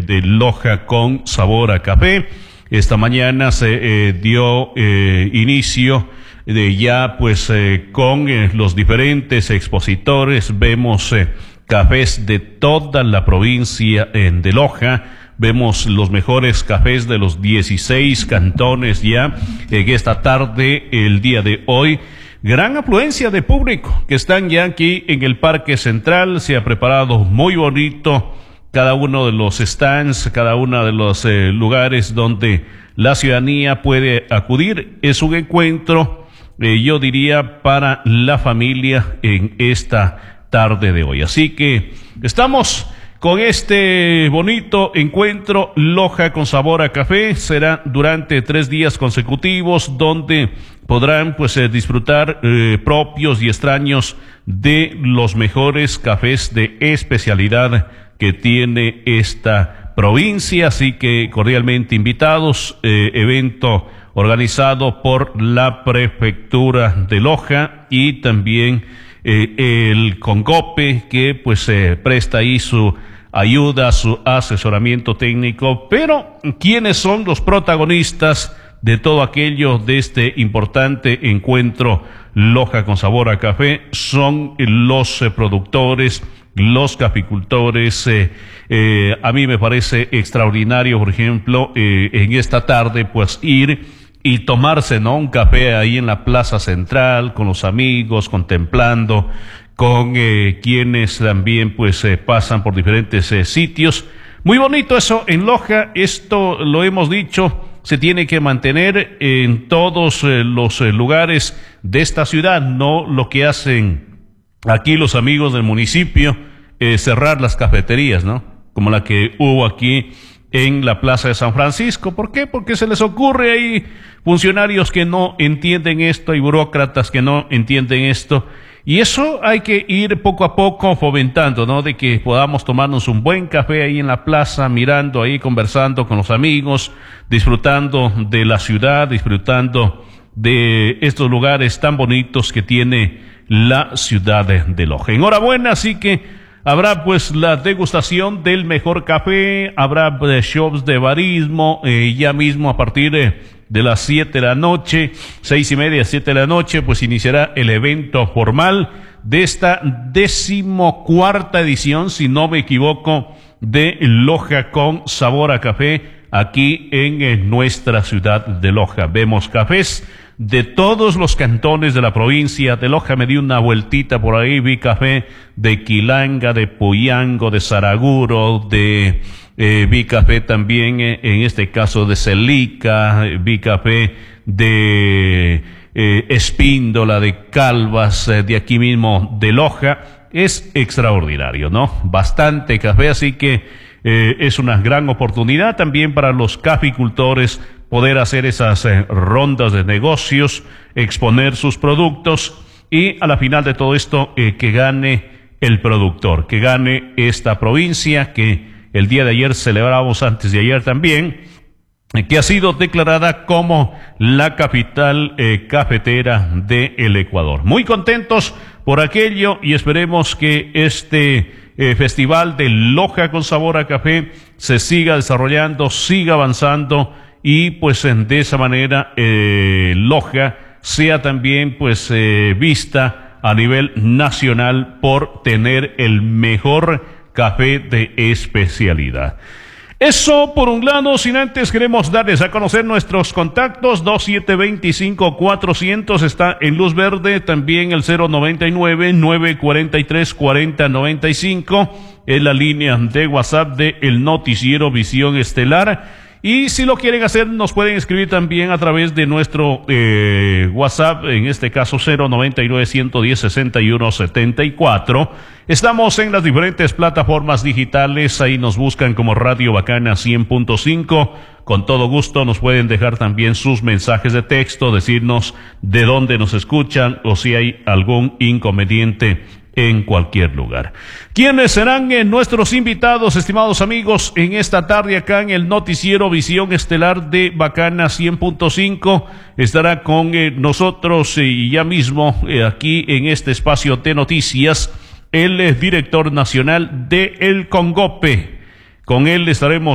de Loja con sabor a café. Esta mañana se dio inicio ya pues con los diferentes expositores. Vemos cafés de toda la provincia de Loja. Vemos los mejores cafés de los 16 cantones ya en esta tarde, el día de hoy. Gran afluencia de público que están ya aquí en el Parque Central. Se ha preparado muy bonito cada uno de los stands, cada uno de los lugares donde la ciudadanía puede acudir. Es un encuentro, yo diría, para la familia en esta tarde de hoy. Así que estamos con este bonito encuentro Loja con sabor a café. Será durante 3 días consecutivos donde podrán pues disfrutar propios y extraños de los mejores cafés de especialidad que tiene esta provincia. Así que cordialmente invitados, evento organizado por la Prefectura de Loja y también el CONGOPE, que pues presta ahí su ayuda, su asesoramiento técnico. Pero ¿quiénes son los protagonistas de todo aquello, de este importante encuentro Loja con sabor a café? Son los productores, los caficultores. A mí me parece extraordinario, por ejemplo, en esta tarde pues ir y tomarse, ¿no?, un café ahí en la Plaza Central con los amigos, contemplando, con quienes también pues pasan por diferentes sitios. Muy bonito eso en Loja. Esto lo hemos dicho, se tiene que mantener en todos los lugares de esta ciudad, no lo que hacen aquí los amigos del municipio, cerrar las cafeterías, ¿no?, como la que hubo aquí en la Plaza de San Francisco. ¿Por qué? Porque se les ocurre ahí funcionarios que no entienden esto, hay burócratas que no entienden esto, y eso hay que ir poco a poco fomentando, ¿no?, de que podamos tomarnos un buen café ahí en la plaza, mirando ahí, conversando con los amigos, disfrutando de la ciudad, disfrutando de estos lugares tan bonitos que tiene la ciudad de Loja. Enhorabuena, así que habrá pues la degustación del mejor café, habrá shops de barismo, ya mismo a partir de las 7 de la noche, 6:30, 7 de la noche, pues iniciará el evento formal de esta 14ª edición, si no me equivoco, de Loja con sabor a café aquí en nuestra ciudad de Loja. Vemos cafés de todos los cantones de la provincia de Loja. Me di una vueltita por ahí, vi café de Quilanga, de Puyango, de Saraguro, vi café también en este caso de Celica, vi café de Espíndola, de Calvas, de aquí mismo de Loja. Es extraordinario, ¿no? Bastante café, así que es una gran oportunidad también para los caficultores poder hacer esas rondas de negocios, exponer sus productos y a la final de todo esto que gane el productor, que gane esta provincia que el día de ayer celebramos, antes de ayer también, que ha sido declarada como la capital cafetera del Ecuador. Muy contentos por aquello y esperemos que este festival de Loja con sabor a café se siga desarrollando, siga avanzando y pues de esa manera Loja sea también pues vista a nivel nacional por tener el mejor café de especialidad. Eso por un lado. Sin antes queremos darles a conocer nuestros contactos. 2725-400 está en luz verde, también el 099-943-4095 es la línea de WhatsApp de el noticiero Visión Estelar. Y si lo quieren hacer, nos pueden escribir también a través de nuestro WhatsApp, en este caso 099-110-6174. Estamos en las diferentes plataformas digitales, ahí nos buscan como Radio Bacana 100.5. Con todo gusto nos pueden dejar también sus mensajes de texto, decirnos de dónde nos escuchan o si hay algún inconveniente en cualquier lugar. ¿Quiénes serán nuestros invitados, estimados amigos, en esta tarde acá en el noticiero Visión Estelar de Bacana 100.5? Estará con nosotros y ya mismo aquí en este espacio de noticias el director nacional de el CONGOPE. Con él estaremos